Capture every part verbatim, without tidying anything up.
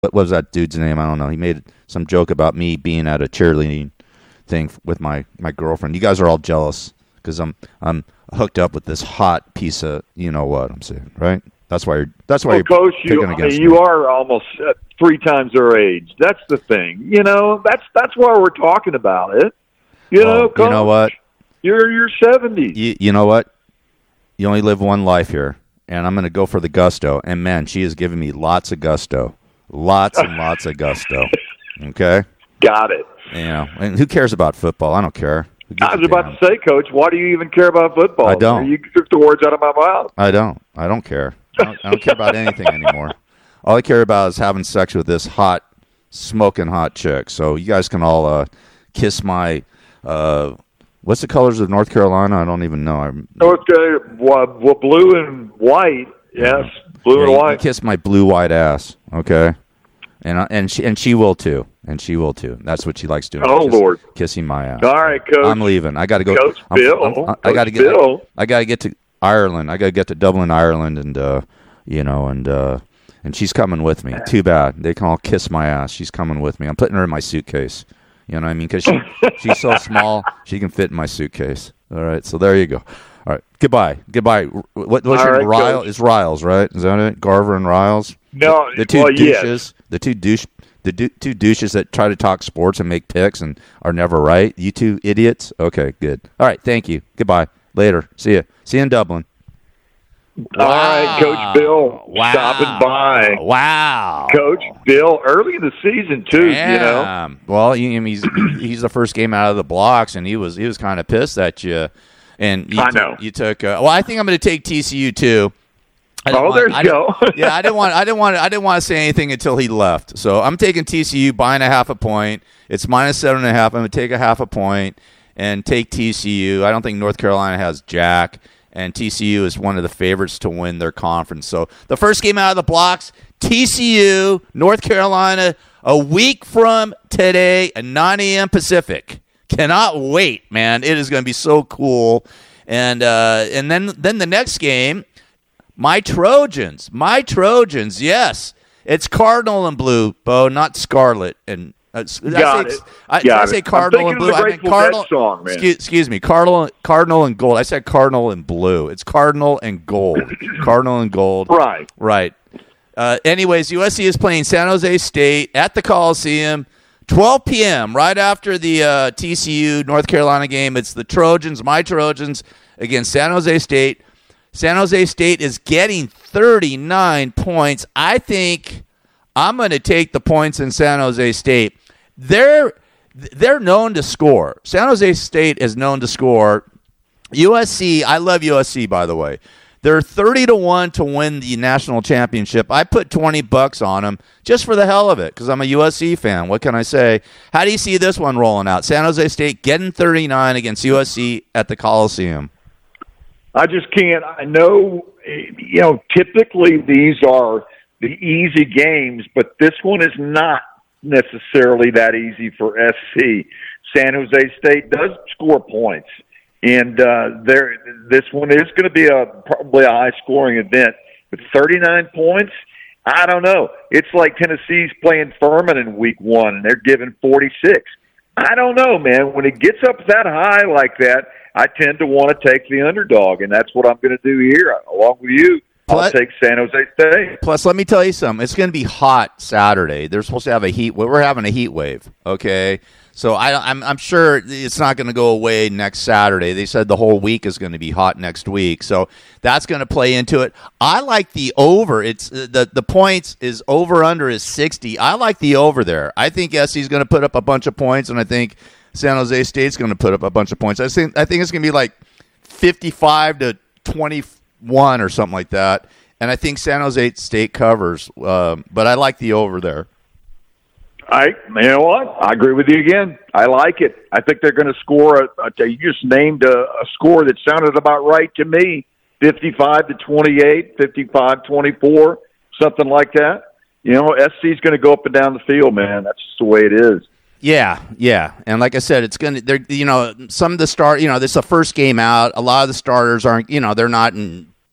what was that dude's name? I don't know. He made some joke about me being at a cheerleading thing with my, my girlfriend. You guys are all jealous because I'm I'm hooked up with this hot piece of you know what I'm saying, right? That's why you're that's why well, you're Coach, picking you, against you me. are almost uh, three times their age. That's the thing. You know, that's that's why we're talking about it. You well, know, Coach, you know what? You're you're seventy. You, you know what? You only live one life here, and I'm going to go for the gusto. And man, she has given me lots of gusto, lots and lots of gusto. Okay, got it. You know, and who cares about football? I don't care. I was about to say, Coach, why do you even care about football? I don't. You took the words out of my mouth. I don't. I don't care. I don't, I don't care about anything anymore. All I care about is having sex with this hot, smoking hot chick. So you guys can all uh, kiss my. Uh, what's the colors of North Carolina? I don't even know. I'm, North Carolina, well, well, blue and white. Yes, blue yeah, and you white. can kiss my blue white ass. Okay. And I, and she and she will too, and she will too. That's what she likes doing. Oh kiss, Lord, kissing my ass. All right, Coach. I'm leaving. I got to go. Coach I'm, Bill. I'm, I'm, Coach I got to get. Bill. I, I got to get to Ireland. I got to get to Dublin, Ireland, and uh, you know, and uh, and she's coming with me. Too bad they can all kiss my ass. She's coming with me. I'm putting her in my suitcase. You know what I mean? Because she, she's so small, she can fit in my suitcase. All right, so there you go. All right, goodbye, goodbye. What was your right, Riles? Is Riles right? Is that it? Garver and Riles. No, the two well, douches. yes. The two douche. The du- two douches that try to talk sports and make picks and are never right. You two idiots. Okay, good. All right, thank you. Goodbye. Later. See you. See you in Dublin. All right, Coach Bill, Wow. stopping by. Wow. Coach Bill, early in the season too. Damn. You know, Well, he, I mean, he's he's the first game out of the blocks, and he was he was kind of pissed at you. And you I t- know. you took. Uh, well, I think I'm going to take T C U too. I didn't Oh, want- there you I didn't- go. yeah, I didn't want. I didn't want. I didn't want to say anything until he left. So I'm taking T C U, buying a half a point. It's minus seven and a half. I'm going to take a half a point and take T C U. I don't think North Carolina has jack, and T C U is one of the favorites to win their conference. So the first game out of the blocks, T C U, North Carolina, a week from today at nine a.m. Pacific. Cannot wait, man. It is going to be so cool. And uh, and then then the next game, my Trojans, my Trojans, yes. It's Cardinal and blue, Bo, not Scarlet. And uh, did Got I say, it. I, Got did I it. say I'm Cardinal thinking and of blue? the I meant Grateful Cardinal. Dead song, man. Excuse, excuse me, Cardinal, Cardinal and gold. I said Cardinal and blue. It's Cardinal and gold. Cardinal and gold. Right. Right. Uh, anyways, U S C is playing San Jose State at the Coliseum, twelve p.m., right after the uh, T C U North Carolina game. It's the Trojans, my Trojans, against San Jose State. San Jose State is getting thirty-nine points. I think I'm going to take the points in San Jose State. They're they're known to score. San Jose State is known to score. U S C, I love U S C, by the way. They're thirty to one to win the national championship. I put twenty bucks on them just for the hell of it because I'm a U S C fan. What can I say? How do you see this one rolling out? San Jose State getting thirty-nine against U S C at the Coliseum. I just can't. I know, you know, typically these are the easy games, but this one is not necessarily that easy for S C. San Jose State does score points, and uh, there. This one is going to be a probably a high-scoring event. But thirty-nine points, I don't know. It's like Tennessee's playing Furman in week one, and they're giving forty-six. I don't know, man. When it gets up that high like that, I tend to want to take the underdog, and that's what I'm going to do here, along with you. I'll take San Jose State. Plus, let me tell you something. It's going to be hot Saturday. They're supposed to have a heat. We're having a heat wave. Okay, so I, I'm I'm sure it's not going to go away next Saturday. They said the whole week is going to be hot next week, so that's going to play into it. I like the over. It's the the points is over under is sixty. I like the over there. I think S C is going to put up a bunch of points, and I think San Jose State's going to put up a bunch of points. I think I think it's going to be like fifty-five to twenty-one or something like that. And I think San Jose State covers, uh, but I like the over there. I, you know what? I agree with you again. I like it. I think they're going to score. A, a, you just named a, a score that sounded about right to me: fifty-five to twenty-eight, fifty-five twenty-four, something like that. You know, S C's going to go up and down the field, man. That's just the way it is. Yeah, yeah, and like I said, it's gonna. They're, you know, some of the start. You know, this is the first game out. A lot of the starters aren't. You know, they're not in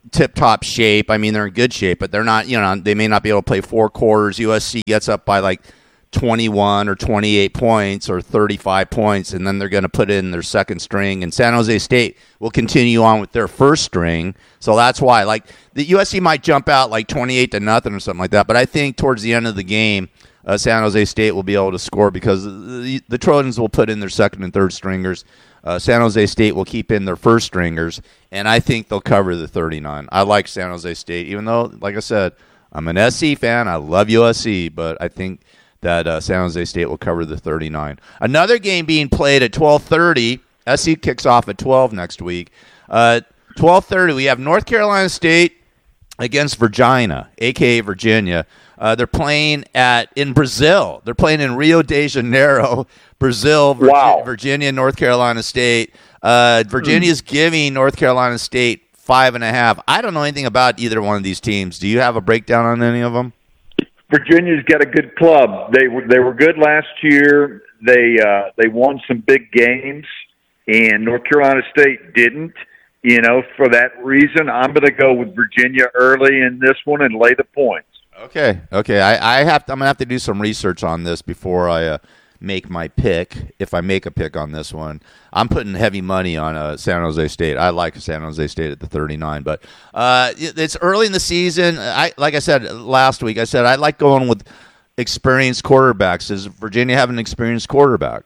tip-top shape. I mean, they're in good shape, but they're not, you know, they may not be able to play four quarters. U S C gets up by like twenty-one or twenty-eight points or thirty-five points, and then they're going to put in their second string. And San Jose State will continue on with their first string. So that's why, like, the U S C might jump out like twenty-eight to nothing or something like that. But I think towards the end of the game, uh, San Jose State will be able to score because the, the Trojans will put in their second and third stringers. Uh, San Jose State will keep in their first stringers, and I think they'll cover the thirty-nine. I like San Jose State, even though, like I said, I'm an S C fan. I love U S C, but I think that uh, San Jose State will cover the thirty-nine. Another game being played at twelve thirty. S C kicks off at twelve next week. Uh, twelve thirty, we have North Carolina State against Virginia, a k a. Virginia. Uh, they're playing at in Brazil. They're playing in Rio de Janeiro, Brazil, Virgi- wow. Virginia, North Carolina State. Uh, Virginia's mm. giving North Carolina State five and a half. I don't know anything about either one of these teams. Do you have a breakdown on any of them? Virginia's got a good club. They were they were good last year. They uh, they won some big games, and North Carolina State didn't. You know, for that reason, I'm going to go with Virginia early in this one and lay the points. Okay, okay. I, I have to, I'm gonna have to do some research on this before I uh, make my pick. If I make a pick on this one, I'm putting heavy money on uh, San Jose State. I like San Jose State at the thirty-nine, but uh, it's early in the season. I like I said last week. I said I like going with experienced quarterbacks. Does Virginia have an experienced quarterback?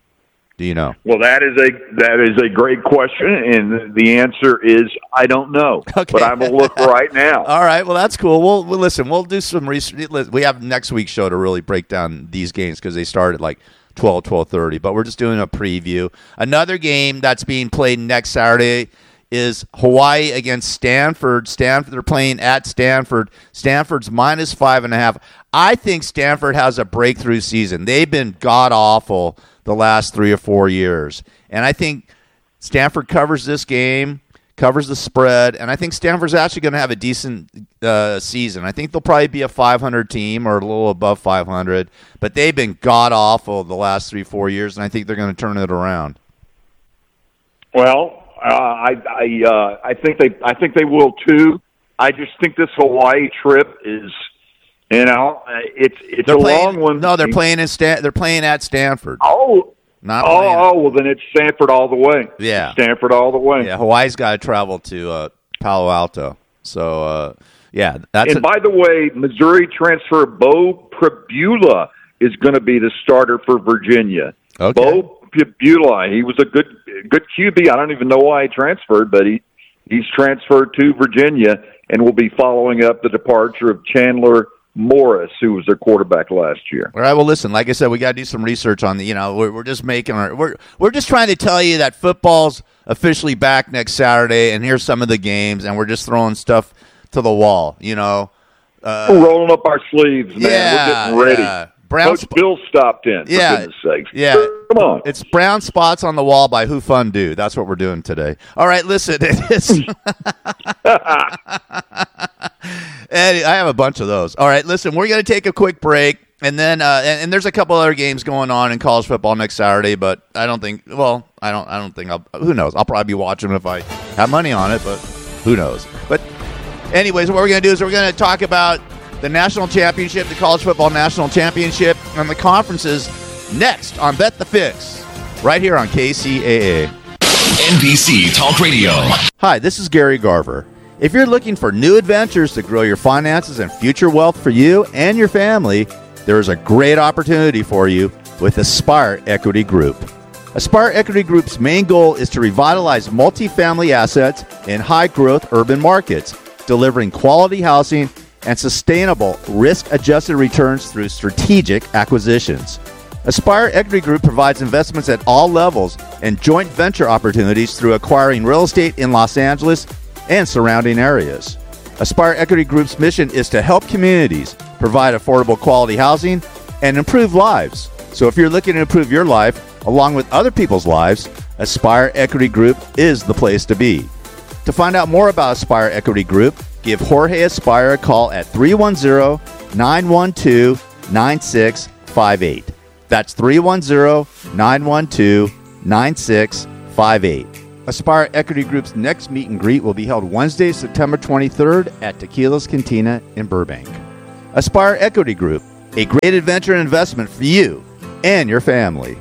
Do you know? Well, that is a that is a great question, and the answer is I don't know. Okay. But I'm gonna look right now. All right, well that's cool. We'll, we'll listen. We'll do some research. We have next week's show to really break down these games because they start at like twelve, twelve thirty. But we're just doing a preview. Another game that's being played next Saturday is Hawaii against Stanford. Stanford. They're playing at Stanford. Stanford's minus five and a half. I think Stanford has a breakthrough season. They've been god awful the last three or four years. And I think Stanford covers this game, covers the spread, and I think Stanford's actually going to have a decent uh, season. I think they'll probably be a five hundred team or a little above five hundred, but they've been god-awful the last three, four years, and I think they're going to turn it around. Well, uh, I I, uh, I think they I think they will too. I just think this Hawaii trip is, you know, it's it's they're a playing, long one. No, they're playing in Stan, They're playing at Stanford. Oh, not oh, playing. oh, well then it's Stanford all the way. Yeah, Stanford all the way. Yeah, Hawaii's got to travel to uh, Palo Alto. So uh, yeah, that's. And a- by the way, Missouri transfer Bo Pribula is going to be the starter for Virginia. Okay. Bo Pribula, he was a good good Q B. I don't even know why he transferred, but he he's transferred to Virginia and will be following up the departure of Chandler Morris, who was their quarterback last year. All right. Well, listen. Like I said, we got to do some research on the. You know, we're, we're just making our. We're we're just trying to tell you that football's officially back next Saturday, and here's some of the games, and we're just throwing stuff to the wall. You know, uh, we're rolling up our sleeves, man. Yeah, we're getting ready. Yeah. Brown Coach sp- Bill stopped in. For yeah, goodness sakes. Yeah. Come on. It's brown spots on the wall by Who Fun Do. That's what we're doing today. All right, listen. It is. And I have a bunch of those. All right, listen, we're going to take a quick break, and then uh, and, and there's a couple other games going on in college football next Saturday, but I don't think. Well, I don't. I don't think. I'll. Who knows? I'll probably be watching them if I have money on it, but who knows? But anyways, what we're going to do is we're going to talk about the national championship, the college football national championship, and the conferences next on Bet the Fix, right here on K C A A. N B C Talk Radio. Hi, this is Gary Garver. If you're looking for new adventures to grow your finances and future wealth for you and your family, there is a great opportunity for you with Aspire Equity Group. Aspire Equity Group's main goal is to revitalize multifamily assets in high-growth urban markets, delivering quality housing and sustainable risk-adjusted returns through strategic acquisitions. Aspire Equity Group provides investments at all levels and joint venture opportunities through acquiring real estate in Los Angeles and surrounding areas. Aspire Equity Group's mission is to help communities provide affordable quality housing and improve lives. So if you're looking to improve your life along with other people's lives, Aspire Equity Group is the place to be. To find out more about Aspire Equity Group, give Jorge Aspire a call at three one zero, nine one two, nine six five eight. That's three one zero, nine one two, nine six five eight. Aspire Equity Group's next meet and greet will be held Wednesday, September twenty-third at Tequila's Cantina in Burbank. Aspire Equity Group, a great adventure and investment for you and your family.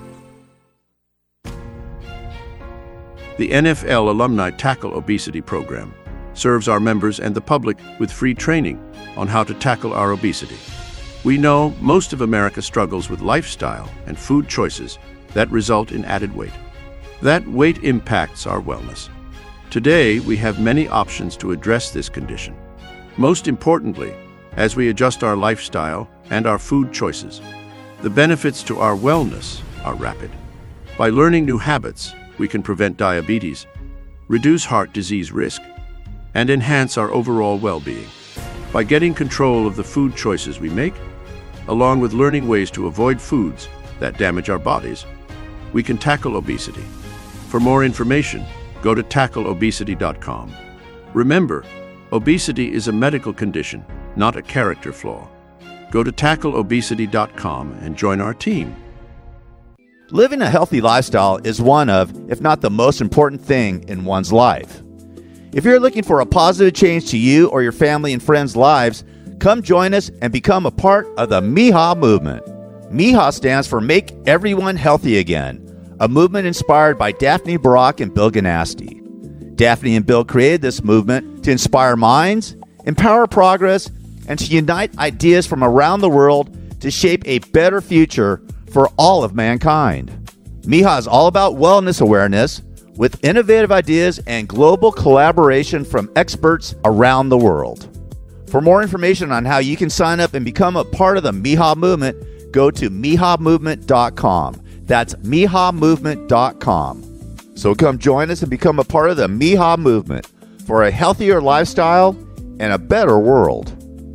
The N F L Alumni Tackle Obesity Program serves our members and the public with free training on how to tackle our obesity. We know most of America struggles with lifestyle and food choices that result in added weight. That weight impacts our wellness. Today, we have many options to address this condition. Most importantly, as we adjust our lifestyle and our food choices, the benefits to our wellness are rapid. By learning new habits, we can prevent diabetes, reduce heart disease risk, and enhance our overall well-being. By getting control of the food choices we make, along with learning ways to avoid foods that damage our bodies, we can tackle obesity. For more information, go to tackle obesity dot com. Remember, obesity is a medical condition, not a character flaw. Go to tackle obesity dot com and join our team. Living a healthy lifestyle is one of, if not the most important thing in one's life. If you're looking for a positive change to you or your family and friends' lives, come join us and become a part of the M I H A movement. M I H A stands for Make Everyone Healthy Again, a movement inspired by Daphne Barak and Bill Ganasty. Daphne and Bill created this movement to inspire minds, empower progress, and to unite ideas from around the world to shape a better future for all of mankind. M I H A is all about wellness awareness with innovative ideas and global collaboration from experts around the world. For more information on how you can sign up and become a part of the M I H A movement, go to M I H A movement dot com. That's M I H A movement dot com. So come join us and become a part of the M I H A movement for a healthier lifestyle and a better world.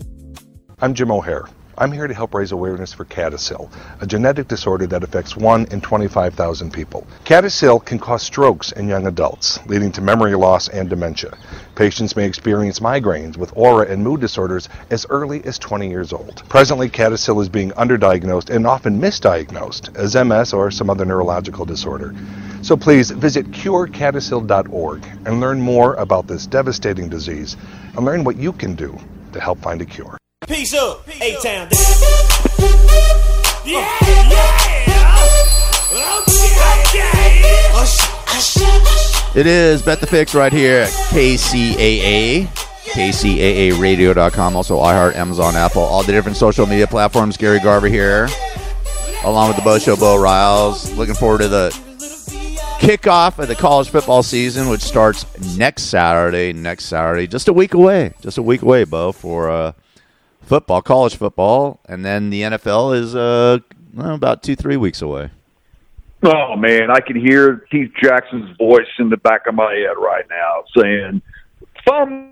I'm Jim O'Hare. I'm here to help raise awareness for CADASIL, a genetic disorder that affects one in twenty-five thousand people. CADASIL can cause strokes in young adults, leading to memory loss and dementia. Patients may experience migraines with aura and mood disorders as early as twenty years old. Presently, CADASIL is being underdiagnosed and often misdiagnosed as M S or some other neurological disorder. So please visit cure cadasil dot org and learn more about this devastating disease and learn what you can do to help find a cure. Peace up, A-Town. Yeah, yeah. Okay. It is Bet the Fix right here at K C A A, K C A A radio dot com, also iHeart, Amazon, Apple, all the different social media platforms. Gary Garver here, along with the Bo Show, Bo Riles. Looking forward to the kickoff of the college football season, which starts next Saturday. Next Saturday, just a week away. Just a week away, Bo, for uh, football, college football, and then the N F L is uh, well, about two, three weeks away. Oh, man, I can hear Keith Jackson's voice in the back of my head right now saying, Fumbo!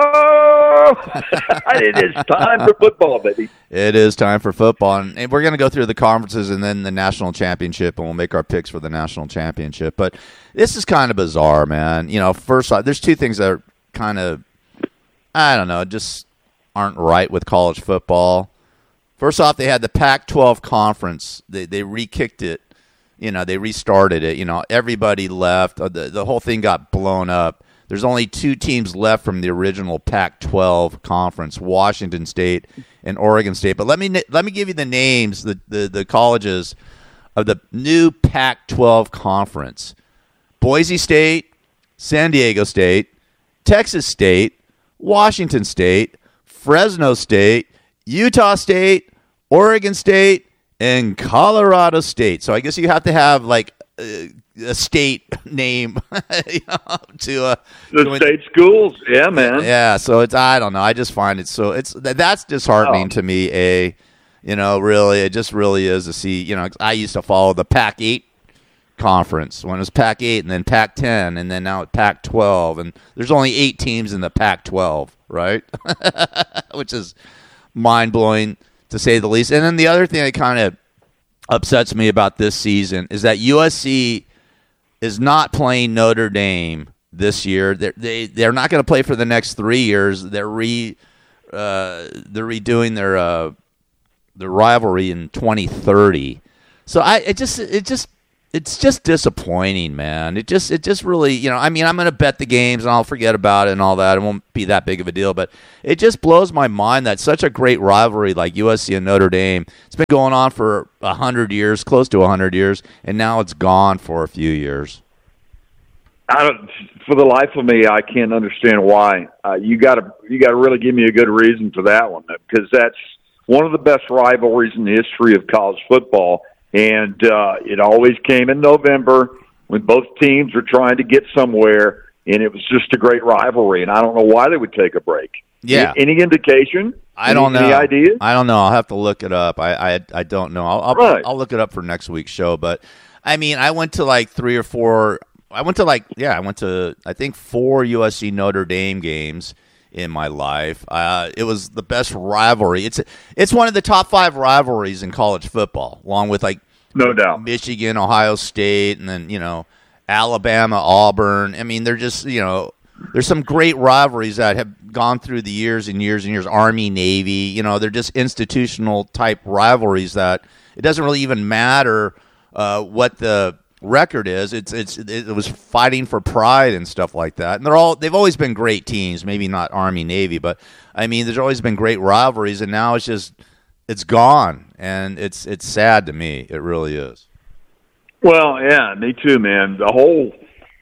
It is time for football, baby. It is time for football, and, and we're going to go through the conferences and then the national championship, and we'll make our picks for the national championship. But this is kind of bizarre, man. You know, first off, there's two things that are kind of, I don't know, just aren't right with college football. First off, they had the Pac twelve conference. They they re-kicked it. You know, they restarted it. You know, everybody left. The, the whole thing got blown up. There's only two teams left from the original Pac twelve conference, Washington State and Oregon State. But let me let me give you the names, the, the, the colleges of the new Pac twelve conference. Boise State, San Diego State, Texas State, Washington State, Fresno State, Utah State, Oregon State, and Colorado State. So I guess you have to have like a, a state name you know, to uh, the to state schools. Yeah, man. Yeah, so it's I don't know. I just find it so it's that's disheartening oh. to me. A you know really it just really is to see. You know, I used to follow the Pac eight conference when it was Pac eight and then Pac ten and then now it's Pac twelve, and there's only eight teams in the Pac twelve, right? Which is mind-blowing to say the least. And then the other thing that kind of upsets me about this season is that U S C is not playing Notre Dame this year. They're, they they're not going to play for the next three years. They're re uh, they're redoing their uh, their rivalry in twenty thirty. So I it just it just it's just disappointing, man. It just it just really, you know, I mean, I'm going to bet the games and I'll forget about it and all that. It won't be that big of a deal, but it just blows my mind that such a great rivalry like U S C and Notre Dame, it's been going on for one hundred years, close to one hundred years, and now it's gone for a few years. I don't, for the life of me, I can't understand why. Uh, you got to you got to really give me a good reason for that one, because that's one of the best rivalries in the history of college football, and uh, it always came in November when both teams were trying to get somewhere, and it was just a great rivalry. And I don't know why they would take a break. Yeah. Any, any indication? I don't any, know. Any ideas? I don't know. I'll have to look it up. I I, I don't know. I'll I'll, Right. I'll look it up for next week's show. But I mean, I went to like three or four. I went to like yeah. I went to I think four U S C Notre Dame games in my life. Uh, it was the best rivalry. It's it's one of the top five rivalries in college football, along with like No doubt. Michigan, Ohio State, and then you know Alabama, Auburn. I mean, they're just you know. There's some great rivalries that have gone through the years and years and years. Army, Navy, you know, they're just institutional type rivalries that it doesn't really even matter uh, what the record is. It's it's it was fighting for pride and stuff like that. And they're all they've always been great teams. Maybe not Army, Navy, but I mean, there's always been great rivalries, and now it's just it's gone, and it's it's sad to me. It really is. Well, yeah, me too, man. The whole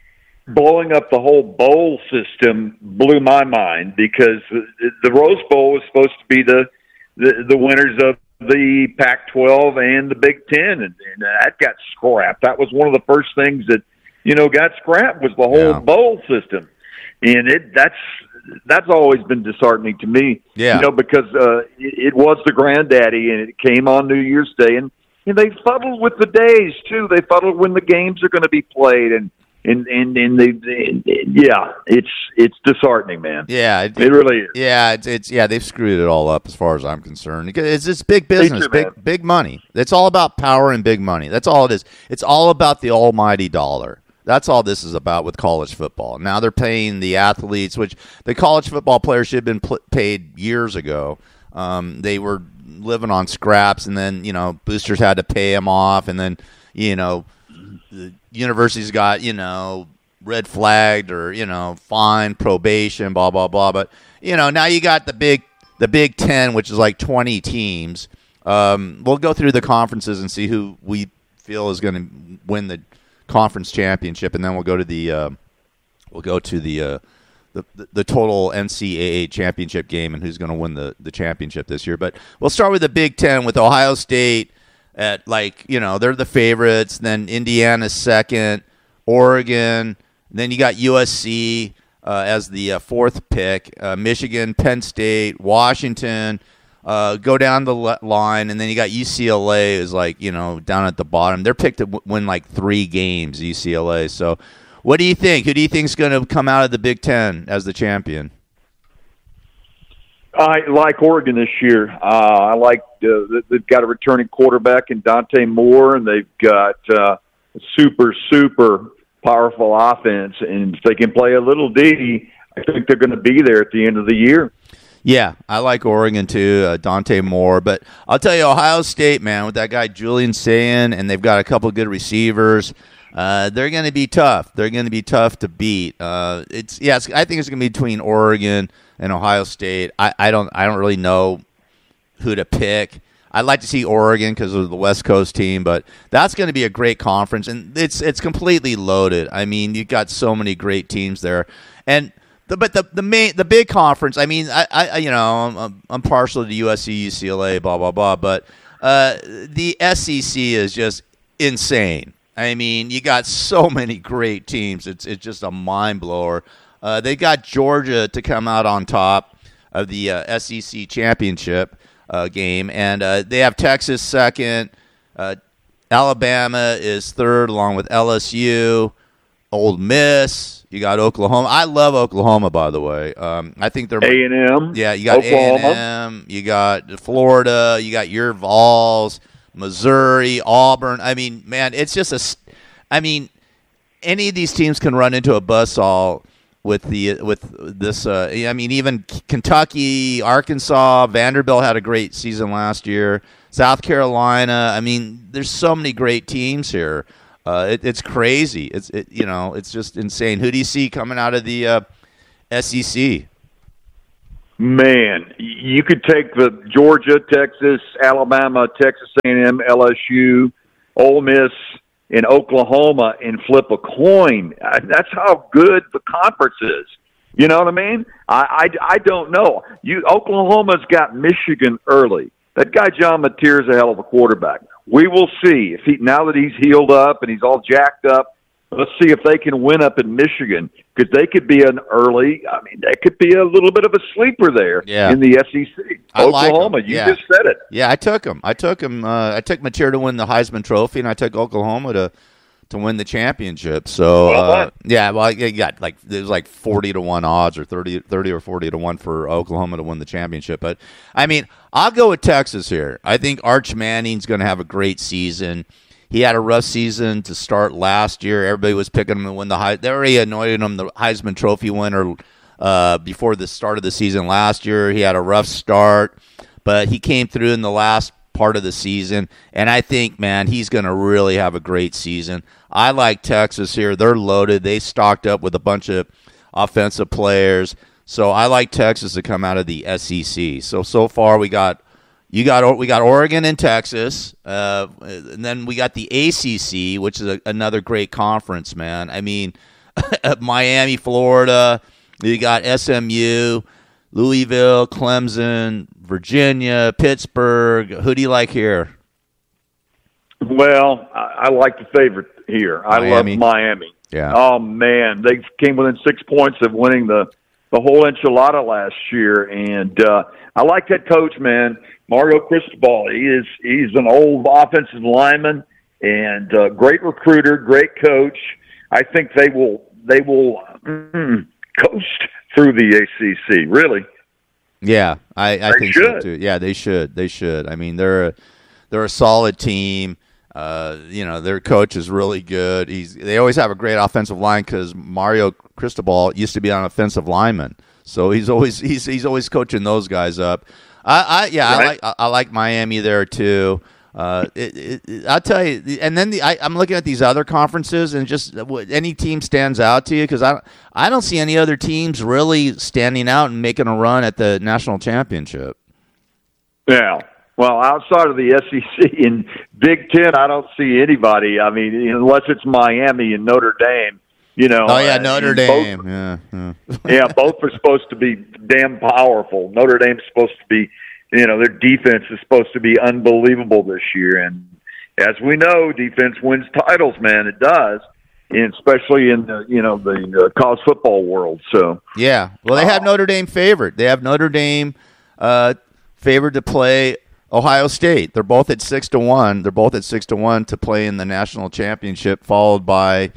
blowing up the whole bowl system blew my mind, because the, the Rose Bowl was supposed to be the, the, the winners of the Pac twelve and the Big Ten, and, and that got scrapped. That was one of the first things that, you know, got scrapped was the whole Yeah. bowl system. And it that's that's always been disheartening to me, Yeah. you know, because uh, it, it was the granddaddy, and it came on New Year's Day, and, and they fuddled with the days, too. They fuddled when the games are going to be played, and And and and they, they, yeah, it's it's disheartening, man. Yeah, it, It really is. Yeah, it's, it's yeah they've screwed it all up as far as I'm concerned. It's it's big business, too, big man. big money. It's all about power and big money. That's all it is. It's all about the almighty dollar. That's all this is about with college football. Now they're paying the athletes, which the college football players should have been pl- paid years ago. Um, they were living on scraps, and then you know boosters had to pay them off, and then you know. The university's got, you know, red flagged or, you know, fine, probation, blah, blah, blah. But, you know, now you got the big the Big Ten, which is like twenty teams. Um, we'll go through the conferences and see who we feel is going to win the conference championship, and then we'll go to the uh, we'll go to the, uh, the the total N C double A championship game and who's going to win the, the championship this year. But we'll start with the Big Ten with Ohio State. At like, you know, they're the favorites. Then Indiana's second, Oregon. Then you got U S C uh, as the uh, fourth pick. Uh, Michigan, Penn State, Washington. Uh, go down the le- line, and then you got U C L A is like, you know, down at the bottom. They're picked to w- win like three games, U C L A. So, what do you think? Who do you think is going to come out of the Big Ten as the champion? I like Oregon this year. Uh, I like uh, they've got a returning quarterback in Dante Moore, and they've got uh, a super, super powerful offense. And if they can play a little D, I think they're going to be there at the end of the year. Yeah, I like Oregon too, uh, Dante Moore. But I'll tell you, Ohio State, man, with that guy Julian Sayin, and they've got a couple of good receivers. Uh, they're going to be tough. They're going to be tough to beat. Uh, it's yes, I think it's going to be between Oregon and Ohio State. I, I don't I don't really know who to pick. I'd like to see Oregon because of the West Coast team, but that's going to be a great conference, and it's it's completely loaded. I mean, you've got so many great teams there, and the, but the the main the big conference. I mean, I, I you know I'm, I'm partial to U S C, U C L A, blah blah blah, but uh, the S E C is just insane. I mean, you got so many great teams. It's it's just a mind blower. Uh, they got Georgia to come out on top of the uh, S E C championship uh, game, and uh, they have Texas second. Uh, Alabama is third, along with L S U, Ole Miss. You got Oklahoma. I love Oklahoma, by the way. Um, I think they're A and M. Yeah, you got A and M. You got Florida. You got your Vols. Missouri, Auburn. I mean, man, it's just a. I mean, any of these teams can run into a buzzsaw with the with this. Uh, I mean, even Kentucky, Arkansas, Vanderbilt had a great season last year. South Carolina. I mean, there's so many great teams here. Uh, it, it's crazy. It's it, you know, it's just insane. Who do you see coming out of the uh, S E C? Man, you could take the Georgia, Texas, Alabama, Texas A and M, L S U, Ole Miss, and Oklahoma and flip a coin. That's how good the conference is. You know what I mean? I, I, I don't know. You Oklahoma's got Michigan early. That guy John Mateer's a hell of a quarterback. We will see if he now that he's healed up and he's all jacked up. Let's see if they can win up in Michigan, because they could be an early. I mean, they could be a little bit of a sleeper there yeah. in the S E C. I Oklahoma, like you yeah. just said it. Yeah, I took him. I took him. Uh, I took Mateer to win the Heisman Trophy, and I took Oklahoma to to win the championship. So well, uh, yeah, well, you got like there's like forty to one odds, or thirty, thirty or forty to one for Oklahoma to win the championship. But I mean, I'll go with Texas here. I think Arch Manning's going to have a great season. He had a rough season to start last year. Everybody was picking him to win the Heisman. They already anointed him the Heisman Trophy winner uh, before the start of the season last year. He had a rough start, but he came through in the last part of the season, and I think, man, he's going to really have a great season. I like Texas here. They're loaded. They stocked up with a bunch of offensive players, so I like Texas to come out of the S E C. So, so far we got You got we got Oregon and Texas, uh, and then we got the A C C, which is a, another great conference, man. I mean, Miami, Florida. You got S M U, Louisville, Clemson, Virginia, Pittsburgh. Who do you like here? Well, I, I like the favorite here. Miami. I love Miami. Yeah. Oh man, they came within six points of winning the the whole enchilada last year, and uh, I like that coach, man. Mario Cristobal, he is he's an old offensive lineman and uh, great recruiter, great coach. I think they will they will mm, coast through the A C C. Really? Yeah, I, I they think should. so too. Yeah, they should. They should. I mean, they're a, they're a solid team. Uh, you know, their coach is really good. He's they always have a great offensive line because Mario Cristobal used to be an offensive lineman, so he's always he's he's always coaching those guys up. I, I yeah, right. I like I, I like Miami there too. Uh, it, it, it, I'll tell you, and then the, I, I'm looking at these other conferences, and just any team stands out to you because I I don't see any other teams really standing out and making a run at the national championship. Yeah, well, outside of the S E C and Big Ten, I don't see anybody. I mean, unless it's Miami and Notre Dame. You know, oh yeah, Notre Dame. Both, yeah, yeah. yeah, both are supposed to be damn powerful. Notre Dame's supposed to be, you know, their defense is supposed to be unbelievable this year. And as we know, defense wins titles, man. It does, and especially in the, you know, the uh, college football world. So yeah, well, they have Notre Dame favored. They have Notre Dame uh, favored to play Ohio State. They're both at six to one. They're both at six to one to play in the national championship, followed by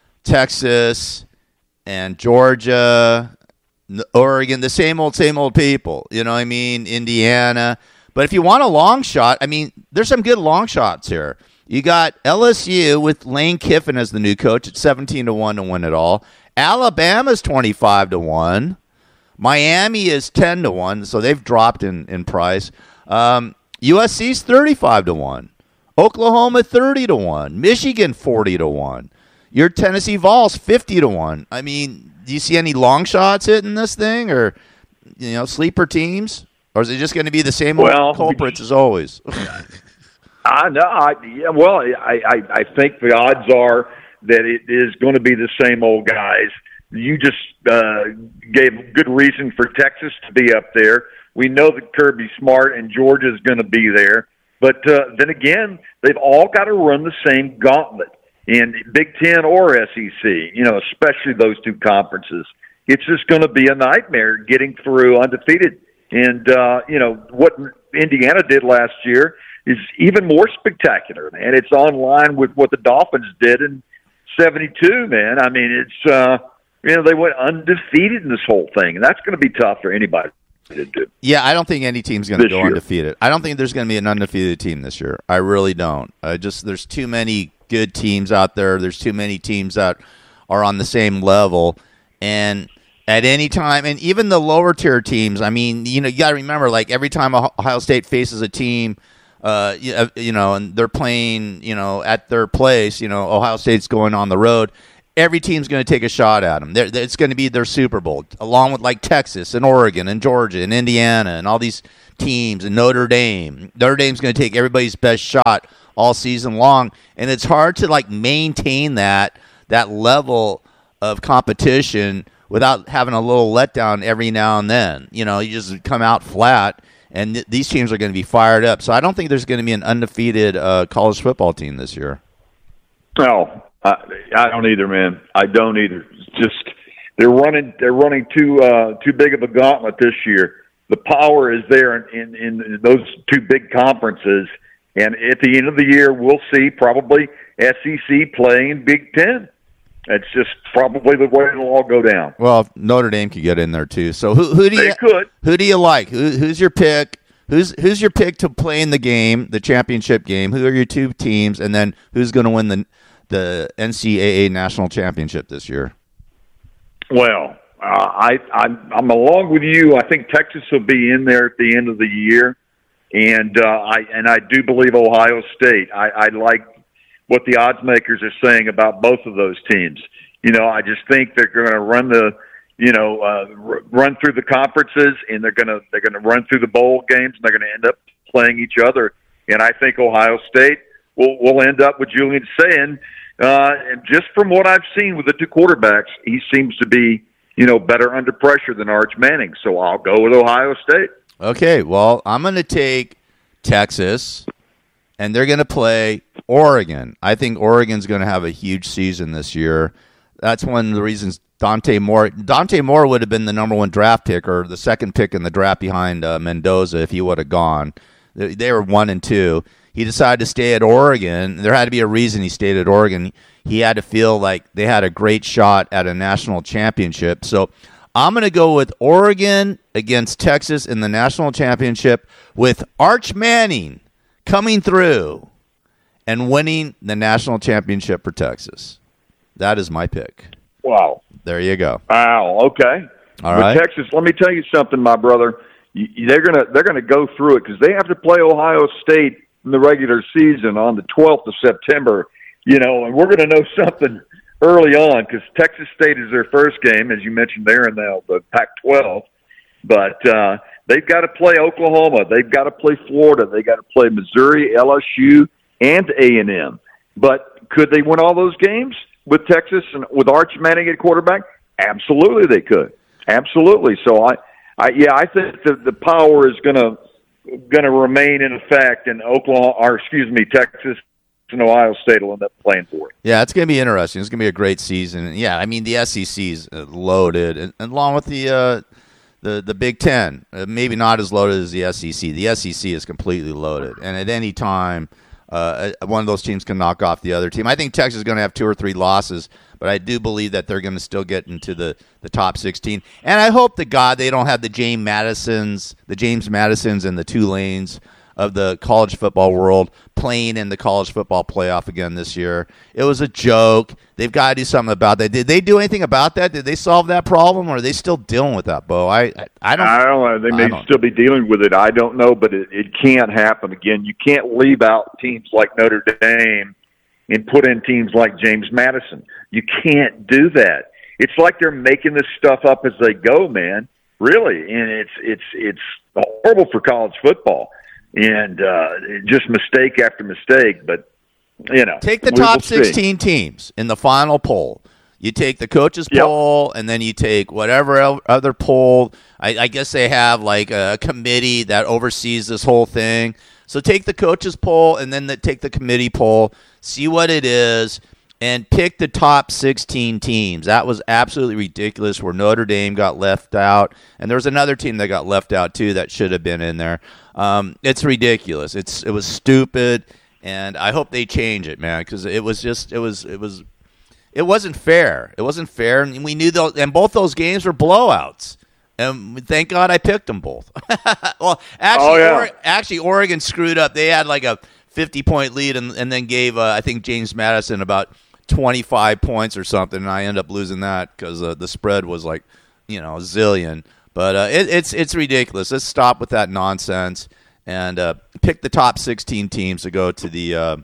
Texas and Georgia, Oregon, the same old, same old people. You know what I mean? Indiana. But if you want a long shot, I mean, there's some good long shots here. You got L S U with Lane Kiffin as the new coach at seventeen to one to win it all. Alabama's twenty-five to one. Miami is ten to one, so they've dropped in, in price. Um, U S C's thirty-five to one. Oklahoma thirty to one. Michigan forty to one. Your Tennessee Vols fifty to one. I mean, do you see any long shots hitting this thing, or you know, sleeper teams, or is it just going to be the same well, old culprits as always? I know. I, yeah, well, I, I I think the odds are that it is going to be the same old guys. You just uh, gave good reason for Texas to be up there. We know that Kirby Smart and Georgia is going to be there, but uh, then again, they've all got to run the same gauntlet. In Big Ten or S E C, you know, especially those two conferences, it's just going to be a nightmare getting through undefeated. And, uh, you know, what Indiana did last year is even more spectacular, and it's on line with what the Dolphins did in seventy-two, man. I mean, it's, uh, you know, they went undefeated in this whole thing, and that's going to be tough for anybody to do. Yeah, I don't think any team's going to go year. undefeated. I don't think there's going to be an undefeated team this year. I really don't. I just there's too many good teams out there. There's too many teams that are on the same level, and at any time, and even the lower tier teams. I mean, you know, you got to remember, like every time Ohio State faces a team uh, you, uh, you know, and they're playing, you know, at their place, you know, Ohio State's going on the road. Every team's going to take a shot at them. They're, it's going to be their Super Bowl, along with like Texas and Oregon and Georgia and Indiana and all these teams and Notre Dame. Notre Dame's going to take everybody's best shot all season long, and it's hard to like maintain that that level of competition without having a little letdown every now and then. You know, you just come out flat, and th- these teams are going to be fired up. So I don't think there's going to be an undefeated uh, college football team this year. No, I, I don't either, man. I don't either. It's just they're running they're running too uh, too big of a gauntlet this year. The power is there in, in, in those two big conferences, and at the end of the year, we'll see probably S E C playing Big Ten. It's just probably the way it'll all go down. Well, Notre Dame could get in there too. So who who do they you could. who do you like? Who, who's your pick? Who's who's your pick to play in the game, the championship game? Who are your two teams, and then who's going to win the the N C double A national championship this year? Well, uh, I I'm, I'm along with you. I think Texas will be in there at the end of the year, and uh, I and I do believe Ohio State. I, I like what the odds makers are saying about both of those teams. You know, I just think they're going to run the, you know, uh, r- run through the conferences, and they're going to they're going to run through the bowl games, and they're going to end up playing each other. And I think Ohio State will will end up with Julian saying, uh, and just from what I've seen with the two quarterbacks, he seems to be, you know, better under pressure than Arch Manning. So I'll go with Ohio State. Okay, well, I'm going to take Texas, and they're going to play Oregon. I think Oregon's going to have a huge season this year. That's one of the reasons Dante Moore Dante Moore would have been the number one draft pick or the second pick in the draft behind uh, Mendoza if he would have gone. They, they were one and two. He decided to stay at Oregon. There had to be a reason he stayed at Oregon. He had to feel like they had a great shot at a national championship. So I'm going to go with Oregon against Texas in the national championship with Arch Manning coming through and winning the national championship for Texas. That is my pick. Wow. There you go. Wow. Okay. All but right. Texas, let me tell you something, my brother. You, they're gonna they're gonna go through it because they have to play Ohio State in the regular season on the twelfth of September. You know, and we're gonna know something early on because Texas State is their first game, as you mentioned there in the, the Pac twelve. But uh, they've got to play Oklahoma. They've got to play Florida. They got to play Missouri, L S U, and A and M. But could they win all those games with Texas and with Arch Manning at quarterback? Absolutely, they could. Absolutely. So I, I yeah, I think the the power is gonna gonna remain in effect, and Oklahoma, or excuse me, Texas and Ohio State will end up playing for it. Yeah, it's going to be interesting. It's going to be a great season. And yeah, I mean the S E C is loaded, and, and along with the uh, the the Big Ten, uh, maybe not as loaded as the S E C. The S E C is completely loaded, and at any time, uh, one of those teams can knock off the other team. I think Texas is going to have two or three losses, but I do believe that they're going to still get into the, the top sixteen. And I hope to God they don't have the James Madisons, the James Madisons, and the Tulanes of the college football world playing in the college football playoff again this year. It was a joke. They've got to do something about that. Did they do anything about that? Did they solve that problem, or are they still dealing with that, Bo? I I, I don't. I don't know. They may don't. still be dealing with it. I don't know, but it, it can't happen again. You can't leave out teams like Notre Dame and put in teams like James Madison. You can't do that. It's like they're making this stuff up as they go, man. Really, and it's it's it's horrible for college football. And uh, just mistake after mistake, but you know, take the we top will see. sixteen teams in the final poll. You take the coaches Yep. poll, and then you take whatever el- other poll. I, I guess they have like a committee that oversees this whole thing. So take the coaches poll, and then the, take the committee poll. See what it is, and pick the top sixteen teams. That was absolutely ridiculous. Where Notre Dame got left out, and there was another team that got left out too that should have been in there. Um, it's ridiculous. It's it was stupid, and I hope they change it, man, because it was just it was it was it wasn't fair. It wasn't fair, and we knew those, and both those games were blowouts. And thank God I picked them both. well, actually, Oh, yeah. or, actually, Oregon screwed up. They had like a fifty point lead, and, and then gave uh, I think James Madison about twenty-five points or something, and I ended up losing that because uh, the spread was like, you know, a zillion. But uh, it, it's it's ridiculous. Let's stop with that nonsense. and uh, pick the top sixteen teams to go to the uh,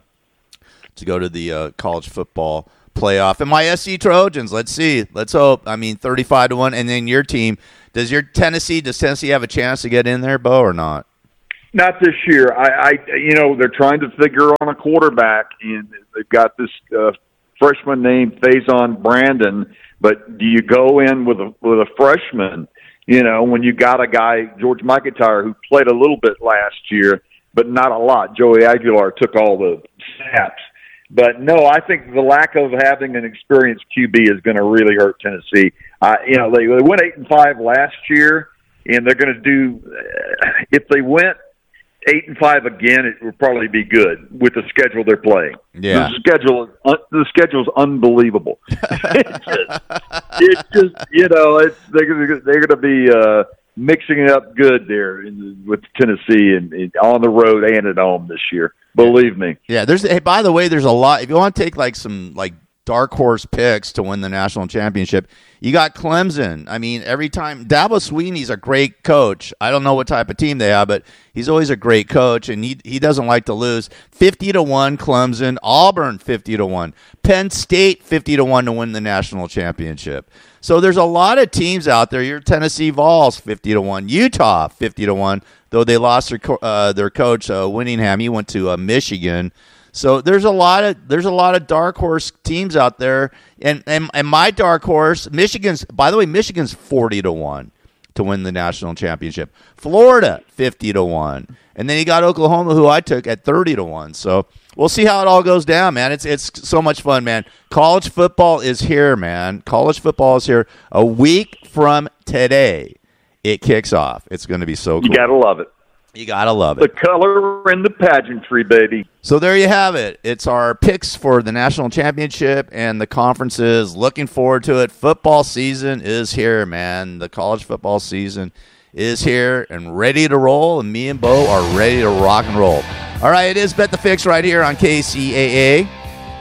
to go to the uh, college football playoff. And my S C Trojans, let's see, let's hope. I mean, thirty-five to one. And then your team, does your Tennessee, does Tennessee have a chance to get in there, Bo, or not? Not this year. I, I, you know, they're trying to figure on a quarterback, and they've got this uh, freshman named Faison Brandon. But do you go in with a with a freshman? You know, when you got a guy, George McIntyre, who played a little bit last year, but not a lot. Joey Aguilar took all the snaps. But no, I think the lack of having an experienced Q B is going to really hurt Tennessee. Uh, you know, they, they went eight and five last year, and they're going to do. Uh, if they went eight and five again, it would probably be good with the schedule they're playing. Yeah, the schedule, uh, the schedule's unbelievable. it's, just, it's just, you know, it's they're gonna, they're going to be uh, mixing it up good there in, with Tennessee and, and on the road and at home this year. Believe me. Yeah, there's. Hey, by the way, there's a lot. If you want to take like some like dark horse picks to win the national championship, you got Clemson. I mean, every time Dabo Swinney's a great coach. I don't know what type of team they have, but he's always a great coach, and he he doesn't like to lose. Fifty to one, Clemson. Auburn fifty to one. Penn State fifty to one to win the national championship. So there's a lot of teams out there. Your Tennessee Vols fifty to one. Utah fifty to one. Though they lost their co- uh, their coach uh, Winningham, he went to uh, Michigan. So there's a lot of there's a lot of dark horse teams out there, and, and and my dark horse, Michigan's. By the way, Michigan's forty to one to win the national championship. Florida fifty to one, and then you got Oklahoma, who I took at thirty to one. So we'll see how it all goes down, man. It's it's so much fun, man. College football is here, man. College football is here. A week from today, it kicks off. It's going to be so cool. You gotta love it. You gotta love it. The color and the pageantry, baby. So there you have it. It's our picks for the national championship and the conferences. Looking forward to it. Football season is here, man. The college football season is here and ready to roll, and me and Bo are ready to rock and roll. All right, it is Bet the Fix right here on K C A A.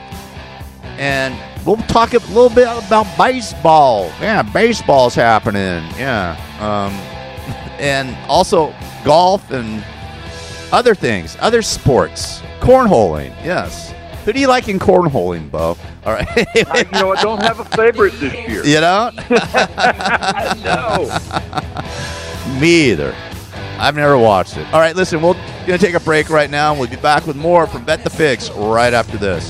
And we'll talk a little bit about baseball. Yeah, baseball's happening. Yeah. Um, and also golf and other things, other sports. Cornholing, yes. Who do you like in cornholing, Bo? All right. I, you know, I don't have a favorite this year. You don't? No. Me either. I've never watched it. All right, listen, we're going to take a break right now, and we'll be back with more from Bet the Fix right after this.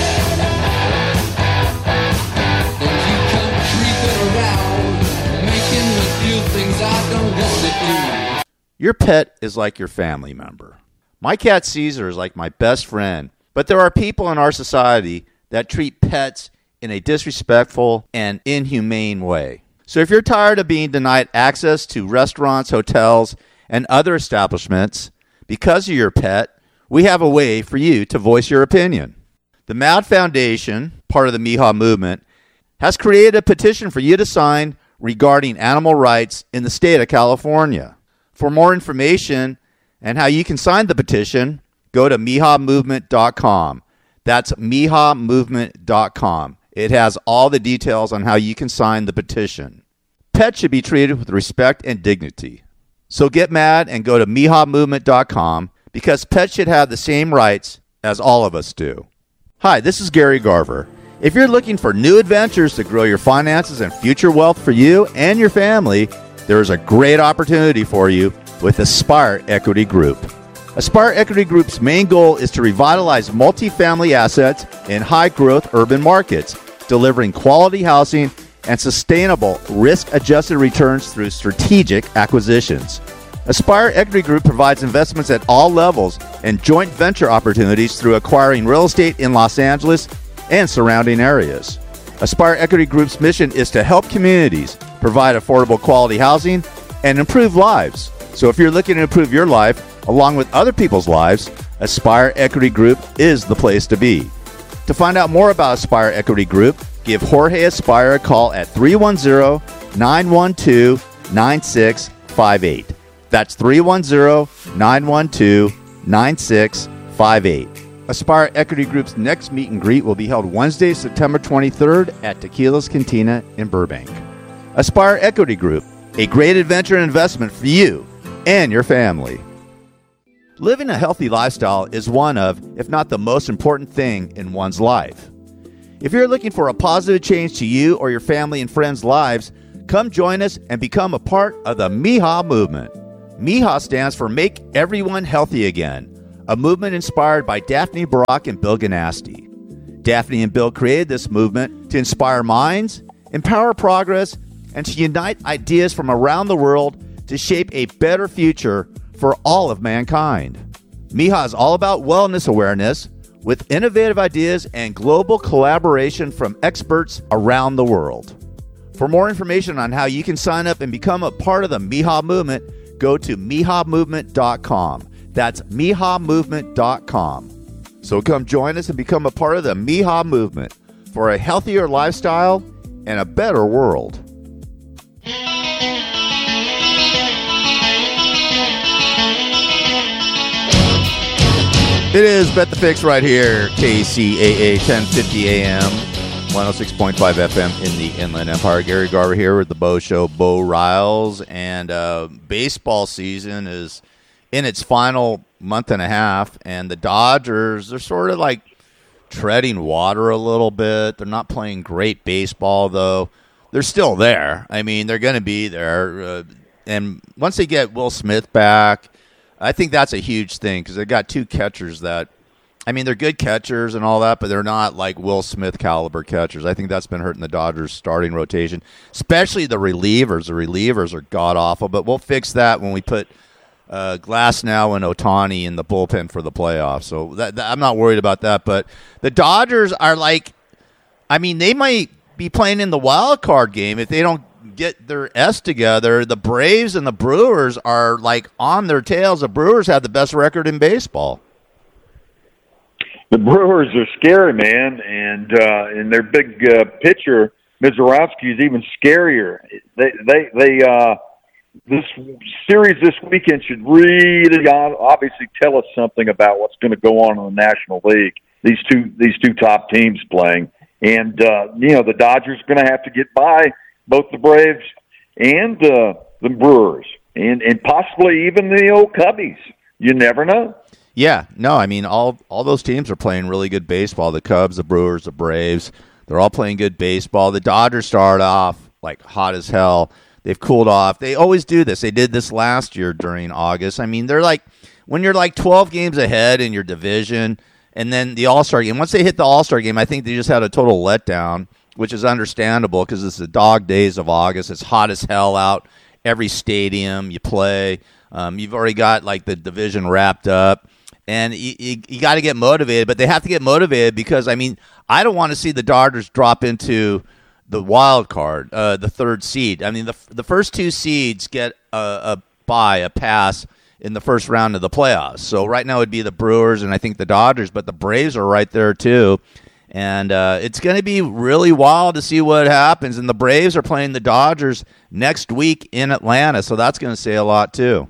Your pet is like your family member. My cat Caesar is like my best friend, but there are people in our society that treat pets in a disrespectful and inhumane way. So if you're tired of being denied access to restaurants, hotels, and other establishments because of your pet, we have a way for you to voice your opinion. The Mad Foundation, part of the Meehaw movement, has created a petition for you to sign regarding animal rights in the state of California. For more information and how you can sign the petition, go to meehaw movement dot com. That's meehaw movement dot com. It has all the details on how you can sign the petition. Pets should be treated with respect and dignity. So get mad and go to meehaw movement dot com because pets should have the same rights as all of us do. Hi, this is Gary Garver. If you're looking for new adventures to grow your finances and future wealth for you and your family, there is a great opportunity for you with Aspire Equity Group. Aspire Equity Group's main goal is to revitalize multifamily assets in high-growth urban markets, delivering quality housing and sustainable risk-adjusted returns through strategic acquisitions. Aspire Equity Group provides investments at all levels and joint venture opportunities through acquiring real estate in Los Angeles and surrounding areas. Aspire Equity Group's mission is to help communities provide affordable quality housing and improve lives. So if you're looking to improve your life along with other people's lives, Aspire Equity Group is the place to be. To find out more about Aspire Equity Group, give Jorge Aspire a call at three one zero, nine one two, nine six five eight. That's three one zero, nine one two, nine six five eight. Aspire Equity Group's next meet and greet will be held Wednesday, September twenty-third at Tequila's Cantina in Burbank. Aspire Equity Group, a great adventure and investment for you and your family. Living a healthy lifestyle is one of, if not the most important thing in one's life. If you're looking for a positive change to you or your family and friends' lives, come join us and become a part of the M I H A movement. M I H A stands for Make Everyone Healthy Again, a movement inspired by Daphne Barak and Bill Ganasty. Daphne and Bill created this movement to inspire minds, empower progress, and to unite ideas from around the world to shape a better future for all of mankind. M I H A is all about wellness awareness with innovative ideas and global collaboration from experts around the world. For more information on how you can sign up and become a part of the M I H A movement, go to M I H A movement dot com. That's M I H A movement dot com. So come join us and become a part of the M I H A movement for a healthier lifestyle and a better world. It is Bet the Fix right here, K C A A ten fifty A M, one oh six point five F M in the Inland Empire. Gary Garver here with the Bo Show, Bo Riles, and uh, baseball season is in its final month and a half, and the Dodgers, they're sort of like treading water a little bit. They're not playing great baseball, though. They're still there. I mean, they're going to be there. Uh, and once they get Will Smith back, I think that's a huge thing because they've got two catchers that, I mean, they're good catchers and all that, but they're not like Will Smith caliber catchers. I think that's been hurting the Dodgers' starting rotation, especially the relievers. The relievers are god-awful, but we'll fix that when we put uh, Glasnow and Ohtani in the bullpen for the playoffs. So that, that, I'm not worried about that, but the Dodgers are like, I mean, they might be playing in the wild card game if they don't get their S together. The Braves and the Brewers are like on their tails. The Brewers have the best record in baseball. The Brewers are scary, man, and uh, and their big uh, pitcher Mizorowski is even scarier. They they they uh, this series this weekend should really obviously tell us something about what's going to go on in the National League. These two these two top teams playing, and uh, you know the Dodgers are going to have to get by both the Braves and uh, the Brewers, and and possibly even the old Cubbies. You never know. Yeah, no, I mean, all all those teams are playing really good baseball. The Cubs, the Brewers, the Braves, they're all playing good baseball. The Dodgers start off like hot as hell. They've cooled off. They always do this. They did this last year during August. I mean, they're like, when you're like twelve games ahead in your division, and then the All-Star game, once they hit the All-Star game, I think they just had a total letdown, which is understandable because it's the dog days of August. It's hot as hell out. Every stadium you play. Um, you've already got like the division wrapped up. And you, you, you got to get motivated, but they have to get motivated because, I mean, I don't want to see the Dodgers drop into the wild card, uh, the third seed. I mean, the the first two seeds get a, a bye, a pass in the first round of the playoffs. So right now it would be the Brewers and I think the Dodgers, but the Braves are right there too. And uh, it's going to be really wild to see what happens. And the Braves are playing the Dodgers next week in Atlanta, so that's going to say a lot too.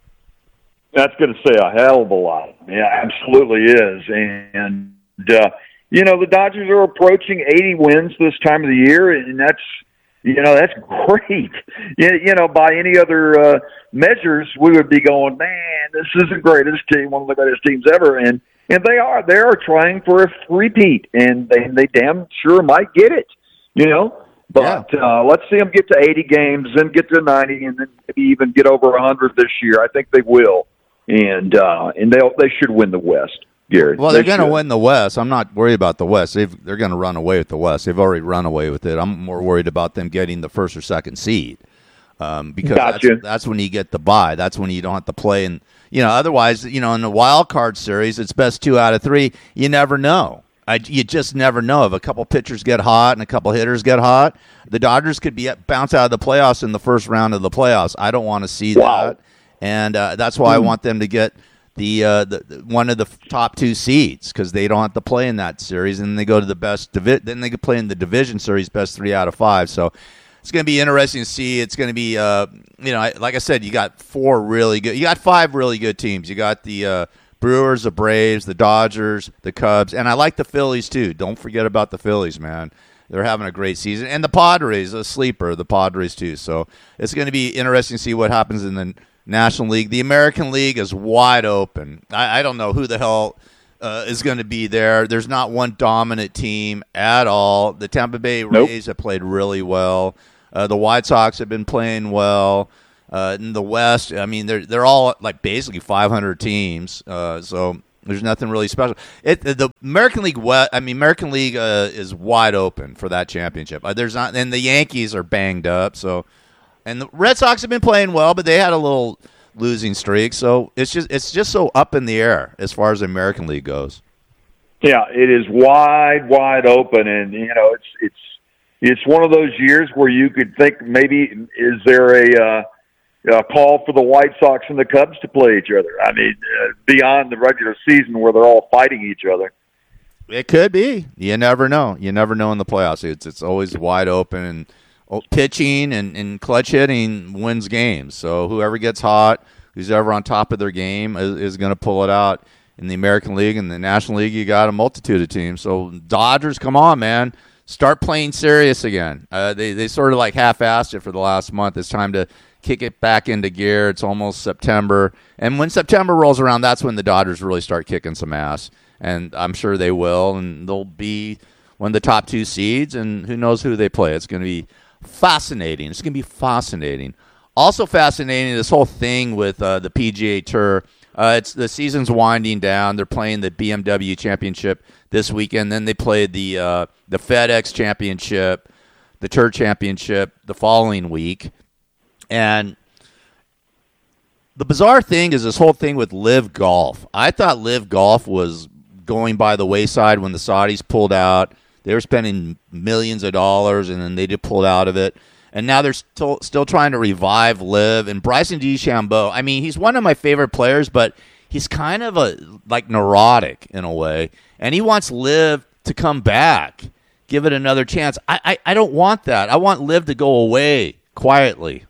That's going to say a hell of a lot. Yeah, absolutely is. And, uh, you know, the Dodgers are approaching eighty wins this time of the year, and that's, you know, that's great. You, you know, by any other uh, measures, we would be going, man, this is the greatest team, one of the greatest teams ever. And and they are. They are trying for a repeat, and they, they damn sure might get it, you know. But yeah. uh, let's see them get to eighty games, then get to ninety, and then maybe even get over one hundred this year. I think they will. And uh, and they they should win the West, Gary. Well, they're they going to win the West. I'm not worried about the West. They've, they're going to run away with the West. They've already run away with it. I'm more worried about them getting the first or second seed um, because gotcha. that's, that's when you get the bye. That's when you don't have to play. And you know, otherwise, you know, in the wild card series, it's best two out of three. You never know. I, you just never know. If a couple pitchers get hot and a couple hitters get hot, the Dodgers could be bounce out of the playoffs in the first round of the playoffs. I don't want to see wow. that. And uh, that's why I want them to get the, uh, the, the one of the top two seeds because they don't have to play in that series, and they go to the best. Divi- then they could play in the division series, best three out of five. So it's going to be interesting to see. It's going to be, uh, you know, like I said, you got four really good. You got five really good teams. You got the uh, Brewers, the Braves, the Dodgers, the Cubs, and I like the Phillies too. Don't forget about the Phillies, man. They're having a great season. And the Padres, a sleeper, the Padres too. So it's going to be interesting to see what happens in the National League. The American League is wide open. I, I don't know who the hell uh, is going to be there. There's not one dominant team at all. The Tampa Bay Nope. Rays have played really well. Uh, the White Sox have been playing well. Uh, in the West, I mean, they're they're all like basically five hundred teams. Uh, so there's nothing really special. It the American League West, I mean, American League uh, is wide open for that championship. Uh, there's not, and the Yankees are banged up. So, and the Red Sox have been playing well, but they had a little losing streak. So it's just it's just so up in the air as far as the American League goes. Yeah, it is wide, wide open, and you know it's it's it's one of those years where you could think maybe is there a uh, a call for the White Sox and the Cubs to play each other? I mean, uh, beyond the regular season where they're all fighting each other. It could be. You never know. You never know in the playoffs. It's it's always wide open, and oh, pitching and, and clutch hitting wins games. So whoever gets hot, who's ever on top of their game is, is going to pull it out. In the American League and the National League, you got a multitude of teams. So Dodgers, come on, man. Start playing serious again. Uh, they, they sort of like half-assed it for the last month. It's time to kick it back into gear. It's almost September. And when September rolls around, that's when the Dodgers really start kicking some ass. And I'm sure they will. And they'll be one of the top two seeds. And who knows who they play. It's going to be fascinating. It's going to be fascinating. Also fascinating, this whole thing with uh, the P G A Tour. Uh, it's the season's winding down. They're playing the B M W Championship this weekend. Then they played the uh, the FedEx Championship, the Tour Championship the following week. And the bizarre thing is this whole thing with Live Golf. I thought Live Golf was going by the wayside when the Saudis pulled out. They were spending millions of dollars, and then they just pulled out of it. And now they're still still trying to revive Liv. And Bryson DeChambeau, I mean, he's one of my favorite players, but he's kind of a like neurotic in a way. And he wants Liv to come back, give it another chance. I, I, I don't want that. I want Liv to go away quietly.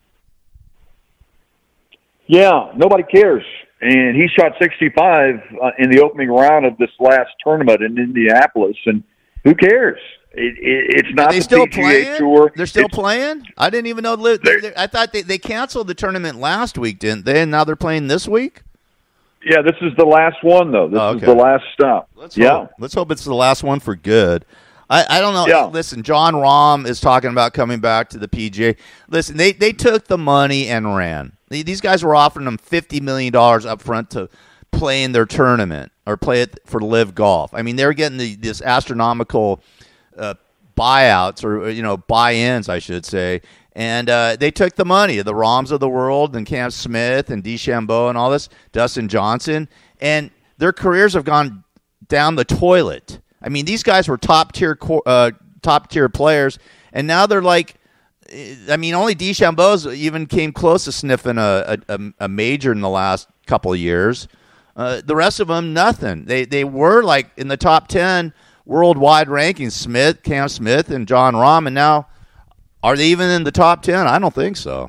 Yeah, nobody cares. And he shot sixty-five uh, in the opening round of this last tournament in Indianapolis. And who cares? It, it, it's not Are they the still P G A playing? Tour. They're still It's- playing? I didn't even know. Liv, They're- I thought they, they canceled the tournament last week, didn't they? And now they're playing this week? Yeah, this is the last one, though. This Oh, is okay. the last stop. Let's yeah. hope. Let's hope it's the last one for good. I, I don't know. Yeah. Listen, John Rahm is talking about coming back to the P G A. Listen, they, they took the money and ran. These guys were offering them fifty million dollars up front to play in their tournament or play it for Live Golf. I mean, they were getting the, this astronomical uh, buyouts or, you know, buy-ins, I should say. And uh, they took the money, the Rahms of the world and Cam Smith and DeChambeau and all this, Dustin Johnson, and their careers have gone down the toilet. I mean, these guys were top-tier uh, top-tier players, and now they're like, I mean, only DeChambeau's even came close to sniffing a, a, a major in the last couple of years. Uh, the rest of them, nothing. They they were like in the top ten worldwide rankings, Smith, Cam Smith, and John Rahm, and now are they even in the top ten? I don't think so.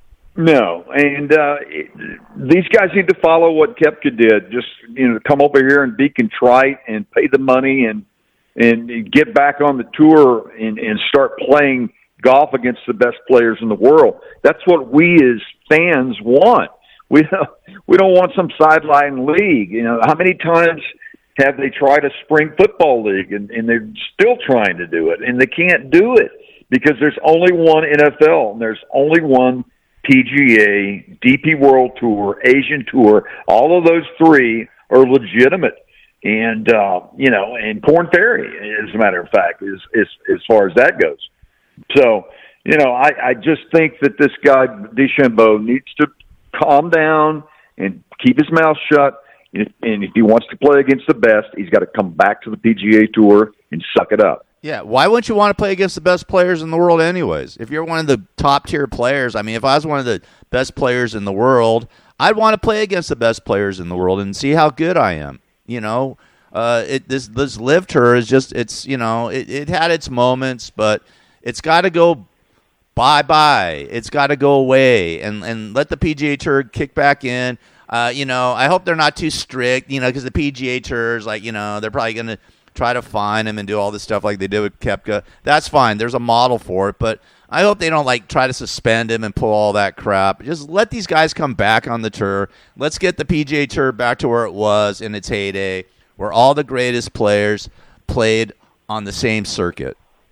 No, and uh, it, these guys need to follow what Koepka did. Just you know, come over here and be contrite and pay the money and and get back on the tour and, and start playing golf against the best players in the world. That's what we as fans want. We don't, we don't want some sideline league. You know, how many times have they tried a spring football league and, and they're still trying to do it, and they can't do it because there's only one N F L and there's only one P G A, D P World Tour, Asian Tour. All of those three are legitimate. And, uh, you know, and Korn Ferry, as a matter of fact, is, is as far as that goes. So, you know, I, I just think that this guy, DeChambeau, needs to calm down and keep his mouth shut. And if he wants to play against the best, he's got to come back to the P G A Tour and suck it up. Yeah, why wouldn't you want to play against the best players in the world anyways? If you're one of the top-tier players, I mean, if I was one of the best players in the world, I'd want to play against the best players in the world and see how good I am. You know, uh, it, this this Live Tour is just, it's, you know, it, it had its moments, but it's got to go bye-bye. It's got to go away and, and let the P G A Tour kick back in. Uh, you know, I hope they're not too strict, you know, because the P G A Tour is like, you know, they're probably going to try to fine him and do all this stuff like they did with Koepka. That's fine. There's a model for it. But I hope they don't like try to suspend him and pull all that crap. Just let these guys come back on the tour. Let's get the P G A Tour back to where it was in its heyday, where all the greatest players played on the same circuit.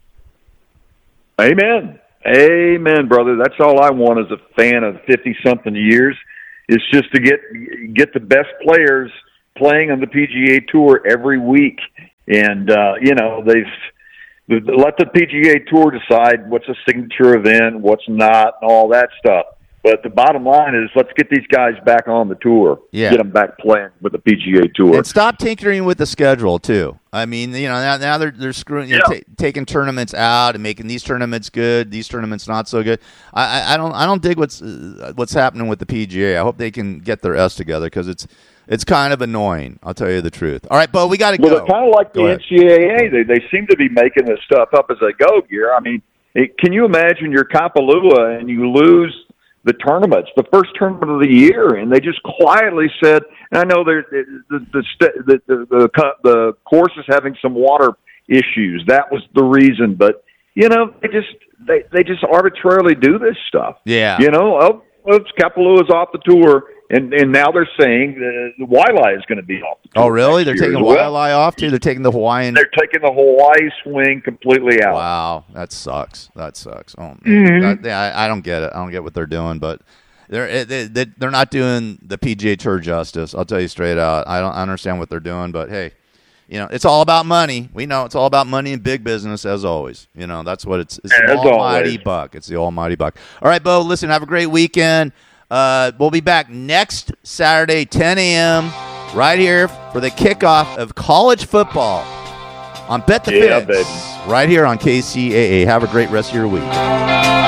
Amen. Amen, brother. That's all I want as a fan of fifty-something years is just to get get the best players playing on the P G A Tour every week. And, uh, you know, they've let the P G A Tour decide what's a signature event, what's not, and all that stuff. But the bottom line is let's get these guys back on the tour. Yeah. Get them back playing with the P G A Tour. And stop tinkering with the schedule, too. I mean, you know, now, now they're they're screwing, you know, Yeah. ta- taking tournaments out and making these tournaments good, these tournaments not so good. I, I, I don't I don't dig what's uh, what's happening with the P G A. I hope they can get their S together because it's it's kind of annoying. I'll tell you the truth. All right, Bo, we got to Well, go. they're kind of like Go the ahead. N C double A. They they seem to be making this stuff up as they go. Gear. I mean, it, can you imagine you're Kapalua and you lose the tournaments, the first tournament of the year, and they just quietly said, and I know they're, the the the the the, the, the, the course is having some water issues. That was the reason, but you know, they just they they just arbitrarily do this stuff. Yeah. You know, oh, oops, Kapalua's off the tour. And and now they're saying the, the Wailea is going to be off the tour. Oh, really? next They're year taking as well. Wailea off, too? They're taking the Hawaiian. They're taking the Hawaii swing completely out. Wow, that sucks. That sucks. Oh, man. Mm-hmm. That- yeah, I, I don't get it. I don't get what they're doing, but they're they, they, they're not doing the P G A Tour justice. I'll tell you straight out. I don't understand what they're doing, but hey, you know, it's all about money. We know it's all about money and big business, as always. You know, that's what it's. It's the As almighty always. buck. It's the almighty buck. All right, Bo. Listen, have a great weekend. Uh, we'll be back next Saturday, ten a.m. right here for the kickoff of college football on Bet the Yeah, Fix, baby. right here on K C A A. Have a great rest of your week.